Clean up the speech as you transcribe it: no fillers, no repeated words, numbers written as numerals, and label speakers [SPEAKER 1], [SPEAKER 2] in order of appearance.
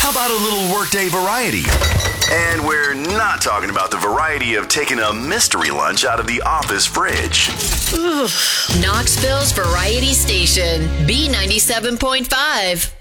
[SPEAKER 1] How about a little workday variety? And we're not talking about the variety of taking a mystery lunch out of the office fridge.
[SPEAKER 2] Knoxville's Variety Station, B97.5.